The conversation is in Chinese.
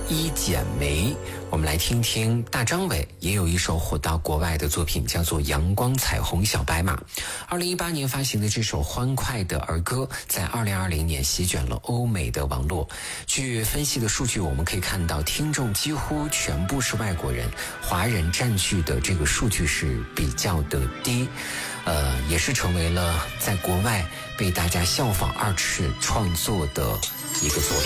一剪梅。我们来听听大张伟也有一首火到国外的作品，叫做《阳光彩虹小白马》。2018年发行的这首欢快的儿歌，在2020年席卷了欧美的网络。据分析的数据，我们可以看到听众几乎全部是外国人，华人占据的这个数据是比较的低，也是成为了在国外被大家效仿二次创作的一个作品。